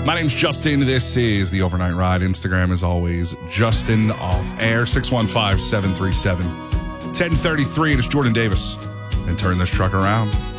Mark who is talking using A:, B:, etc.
A: My name's Justin. This is the Overnight Ride. Instagram, as always, Justin Off Air, 615-737-1033. It is Jordan Davis. And turn this truck around.